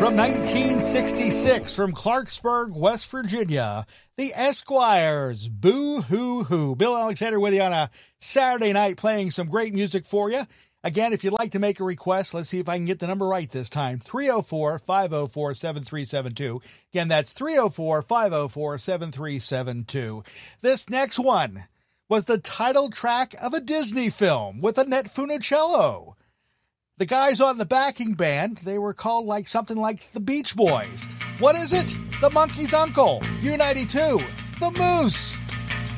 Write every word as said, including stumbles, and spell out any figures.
From nineteen sixty-six, from Clarksburg, West Virginia, the Esquires, Boo Hoo Hoo. Bill Alexander with you on a Saturday night playing some great music for you. Again, if you'd like to make a request, let's see if I can get the number right this time. three oh four, five oh four, seven three seven two. Again, that's three oh four, five oh four, seven three seven two. This next one was the title track of a Disney film with Annette Funicello. The guys on the backing band, they were called like something like the Beach Boys. What is it? The Monkey's Uncle. U ninety-two. The Moose.